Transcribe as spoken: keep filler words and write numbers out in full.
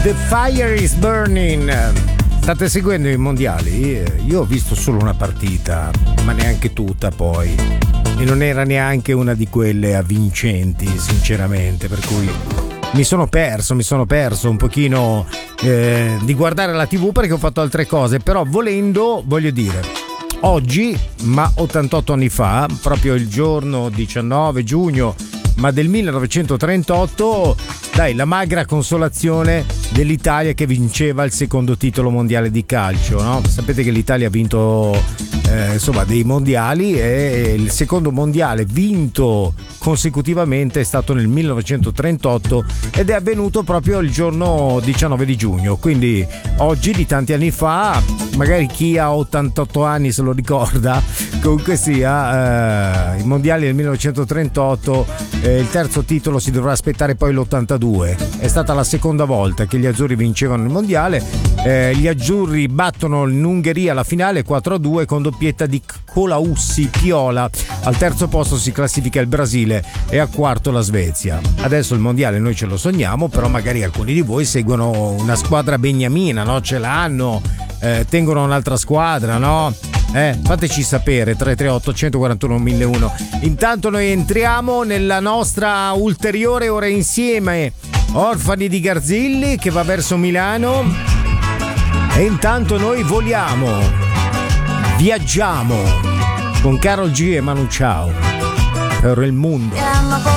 The Fire is Burning. State seguendo i mondiali? Io ho visto solo una partita, ma neanche tutta poi. E non era neanche una di quelle avvincenti, sinceramente, per cui mi sono perso, mi sono perso un pochino eh, di guardare la tivù perché ho fatto altre cose, però volendo, voglio dire, oggi, ma ottantotto anni fa, proprio il giorno diciannove giugno, ma del millenovecentotrentotto, dai, la magra consolazione dell'Italia che vinceva il secondo titolo mondiale di calcio, no? Sapete che l'Italia ha vinto eh, insomma dei mondiali e il secondo mondiale vinto consecutivamente è stato nel millenovecentotrentotto ed è avvenuto proprio il giorno diciannove di giugno, quindi oggi di tanti anni fa, magari chi ha ottantotto anni se lo ricorda, comunque sia eh, i mondiali del millenovecentotrentotto, eh, il terzo titolo si dovrà aspettare poi l'ottantadue, è stata la seconda volta che gli azzurri vincevano il mondiale, eh, gli azzurri battono in Ungheria la finale quattro a due con doppietta di Colaussi Piola, al terzo posto si classifica il Brasile e a quarto la Svezia. Adesso il mondiale noi ce lo sogniamo, però magari alcuni di voi seguono una squadra beniamina, no? Ce l'hanno, eh, tengono un'altra squadra, no? Eh, fateci sapere tre tre otto uno quattro uno uno zero uno. Intanto noi entriamo nella nostra ulteriore ora insieme, Orfani di Garzilli che va verso Milano, e intanto noi voliamo, viaggiamo con Karol G e Manu Chao per il mondo.